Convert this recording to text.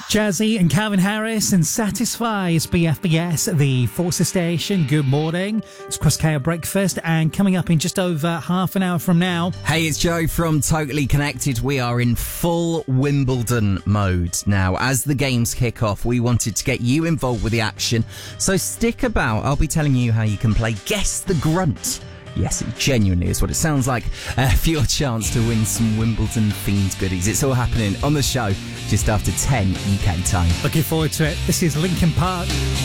Jazzy and Calvin Harris and Satisfy is BFBS, the Forcer Station. Good morning. It's Cross K Breakfast, and coming up in just over half an hour from now. Hey, it's Joe from Totally Connected. We are in full Wimbledon mode now. As the games kick off, we wanted to get you involved with the action. So stick about. I'll be telling you how you can play Guess the Grunt. Yes, it genuinely is what it sounds like, for your chance to win some Wimbledon-themed goodies. It's all happening on the show just after 10 UK time. Looking forward to it. This is Linkin Park.